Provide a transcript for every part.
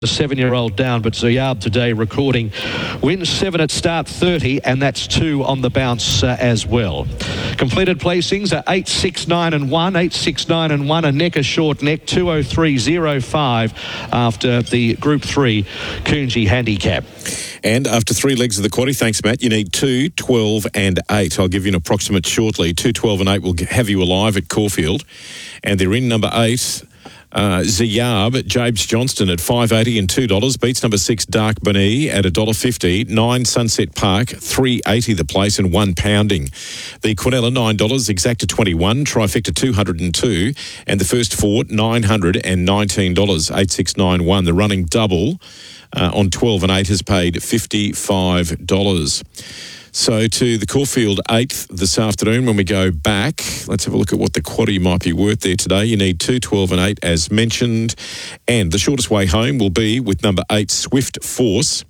The 7-year-old down, but Zayab today recording wins 7 at start 30, and that's 2 on the bounce as well. Completed placings are 8, 6, 9 and 1, 8, 6, 9 and 1, a neck, a short neck, 203.05 after the Group 3 Coonji handicap. And after 3 legs of the quaddie, thanks Matt, you need 2, 12 and 8. I'll give you an approximate shortly. 2, 12 and 8 will have you alive at Caulfield. And they're in number 8. Zayab, James Johnston at $5.80 and $2. Beats number 6, Dark Beni at $1.50. 9, Sunset Park, $3.80 the place and £1 pounding. The Quinella, $9, Exacta 21, Trifecta 202, and the first 4, $919, 8691. The running double on 12 and 8 has paid $55. So to the Caulfield 8th this afternoon when we go back. Let's have a look at what the quaddie might be worth there today. You need 2, 12 and 8 as mentioned. And the shortest way home will be with number 8, Swift Force,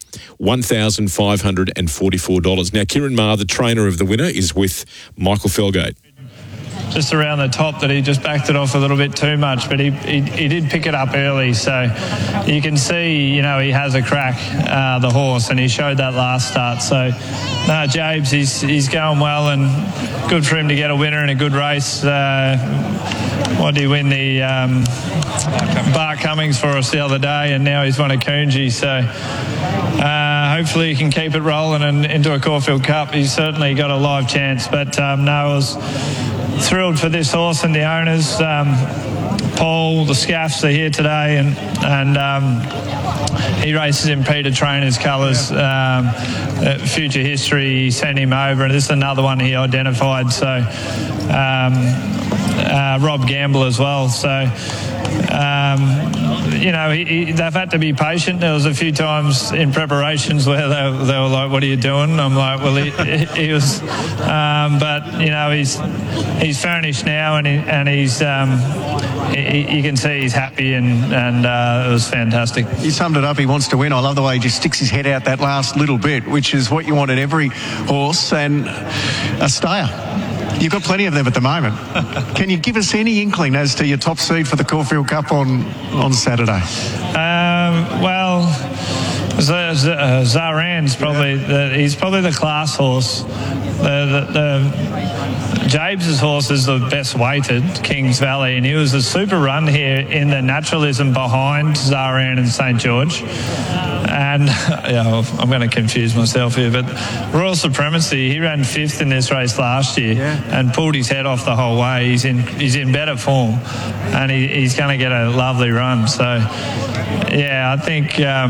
$1,544. Now, Kieran Maher, the trainer of the winner, is with Michael Felgate. Just around the top that he just backed it off a little bit too much, but he did pick it up early, so you can see, you know, he has a crack, the horse, and he showed that last start. So, no, James, he's going well, and good for him to get a winner in a good race. What did he win? The Bart Cummings for us the other day, and now he's won a Coonji, so hopefully he can keep it rolling and into a Caulfield Cup. He's certainly got a live chance, but no, I was thrilled for this horse and the owners. Paul, the Scaffs are here today, and he races in Peter Trainer's colours. Future History, he sent him over, and this is another one he identified. So Rob Gamble as well. So you know, they've had to be patient. There was a few times in preparations where they were like, "What are you doing?" I'm like, "Well, he was," but you know, he's furnished now, and he's you can see he's happy, and it was fantastic. You summed it up. He wants to win. I love the way he just sticks his head out that last little bit, which is what you want in every horse, and a stayer. You've got plenty of them at the moment. Can you give us any inkling as to your top seed for the Caulfield Cup on Saturday? Well, Zaran's probably he's probably the class horse. James's horse is the best weighted, Kings Valley, and he was a super run here in the naturalism behind Zaran and St. George. And I'm going to confuse myself here, but Royal Supremacy, he ran 5th in this race last year and pulled his head off the whole way. He's in better form, and he's going to get a lovely run. So, yeah, I think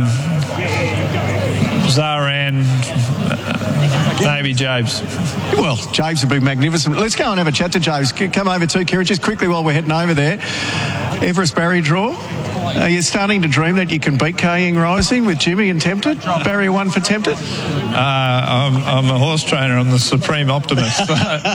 Zaran, maybe James. Well, James would be magnificent. Let's go and have a chat to James. Come over too, Kieran, just quickly while we're heading over there. Everest Barry draw. Are you starting to dream that you can beat Kaying Rising with Jimmy and Tempted? Barrier 1 for Tempted? I'm a horse trainer. I'm the supreme optimist.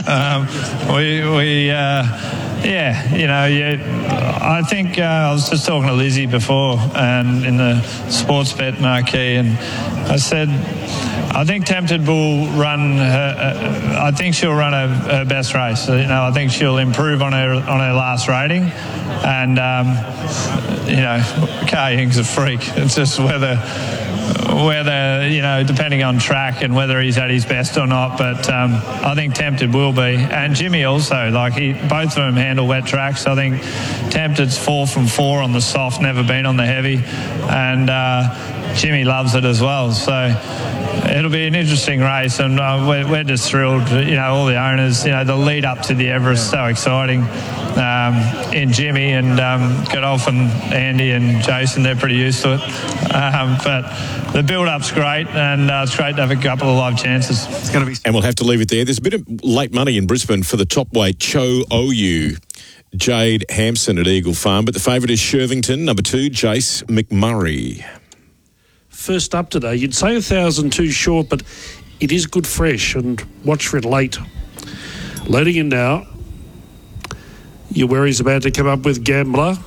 I think I was just talking to Lizzie before and in the sports bet marquee, and I said, I think Tempted will run I think she'll run her best race. You know, I think she'll improve on her last rating, and Kaying's a freak. It's just whether you know, depending on track and whether he's at his best or not, but I think Tempted will be, and Jimmy also. Both of them handle wet tracks. I think Tempted's 4 from 4 on the soft, never been on the heavy, and Jimmy loves it as well. So it'll be an interesting race, and we're just thrilled. You know, all the owners. You know, the lead up to the Everest so exciting. In Jimmy and Godolph and Andy and Jason, they're pretty used to it. But the build-up's great, and it's great to have a couple of live chances. It's going to be. And we'll have to leave it there. There's a bit of late money in Brisbane for the top weight Cho OU. Jade Hampson at Eagle Farm, but the favourite is Shervington, number 2, Jace McMurray. First up today, you'd say 1,000 too short, but it is good fresh, and watch for it late. Loading in now. Your worries about to come up with Gambler.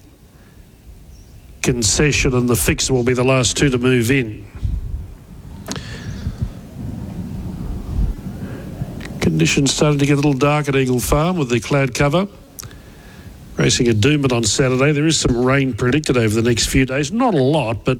Concession and the Fixer will be the last 2 to move in. Conditions starting to get a little dark at Eagle Farm with the cloud cover. Racing at Doomben on Saturday. There is some rain predicted over the next few days. Not a lot, but